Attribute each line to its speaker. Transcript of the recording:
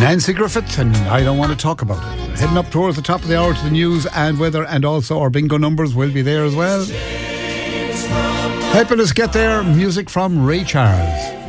Speaker 1: Nancy Griffith, and I don't want to talk about it. Heading up towards the top of the hour to the news and weather, and also our bingo numbers will be there as well. Helping us get there, music from Ray Charles.